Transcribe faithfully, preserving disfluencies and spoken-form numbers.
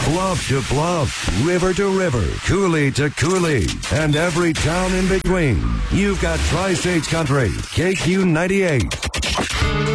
Bluff to bluff, river to river, coulee to coulee, and every town in between. You've got Tri-States Country, K Q ninety-eight.